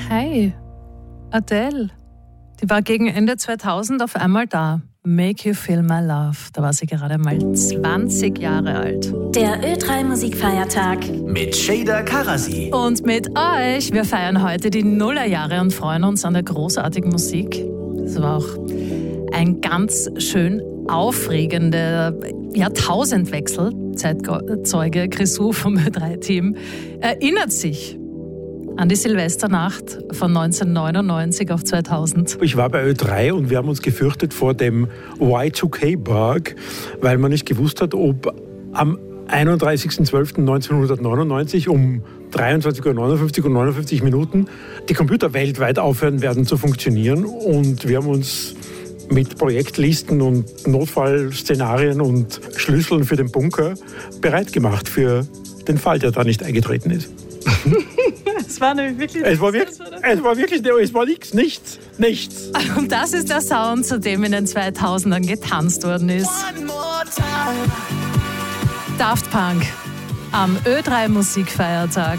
Hey, Adele, die war gegen Ende 2000 auf einmal da. Make You Feel My Love. Da war sie gerade mal 20 Jahre alt. Der Ö3 Musikfeiertag mit Şeyda Karazi. Und mit euch. Wir feiern heute die Nullerjahre und freuen uns an der großartigen Musik. Das war auch ein ganz schön aufregender Jahrtausendwechsel. Zeitzeuge Grisou vom Ö3-Team erinnert sich an die Silvesternacht von 1999 auf 2000. Ich war bei Ö3 und wir haben uns gefürchtet vor dem Y2K-Bug, weil man nicht gewusst hat, ob am 31.12.1999 um 23.59 Uhr und 59 Minuten die Computer weltweit aufhören werden zu funktionieren. Und wir haben uns mit Projektlisten und Notfallszenarien und Schlüsseln für den Bunker bereit gemacht für den Fall, der da nicht eingetreten ist. Es war nämlich wirklich es war nichts. Und das ist der Sound, zu dem in den 2000ern getanzt worden ist. Daft Punk am Ö3 Musikfeiertag.